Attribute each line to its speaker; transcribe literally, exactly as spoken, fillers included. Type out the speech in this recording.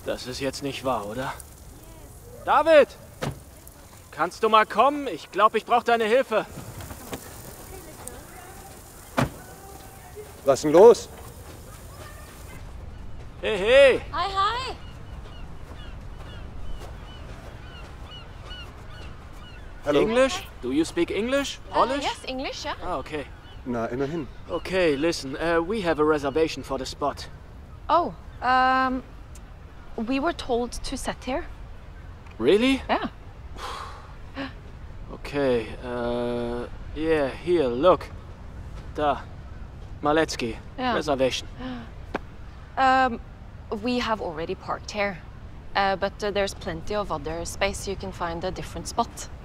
Speaker 1: Das ist jetzt nicht wahr, oder? David! Kannst du mal kommen? Ich glaube, ich brauche deine Hilfe.
Speaker 2: Was ist denn los?
Speaker 1: Hey, hey!
Speaker 3: Hi, hi!
Speaker 2: Hallo?
Speaker 1: English? Do you speak English? Polish?
Speaker 3: Uh, yes, English, yeah.
Speaker 1: Ah, okay.
Speaker 2: Na, immerhin.
Speaker 1: Okay, listen, uh, we have a reservation for the spot.
Speaker 3: Oh, um, we were told to sit here.
Speaker 1: Really?
Speaker 3: Yeah.
Speaker 1: Okay, uh, yeah, here, look. Da. Maletsky.
Speaker 3: Yeah.
Speaker 1: Reservation.
Speaker 3: Um, we have already parked here. Uh, but uh, there's plenty of other space. You can find a different spot.